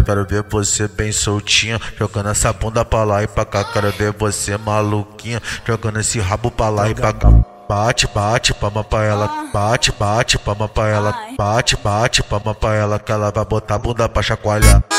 Quero ver você bem soltinha, jogando essa bunda pra lá e pra cá. Quero ver você maluquinha, jogando esse rabo pra lá e pra cá. Bate, bate, palma pra ela. Bate, bate, palma pra ela. Bate, bate, palma pra ela, que ela vai botar a bunda pra chacoalhar.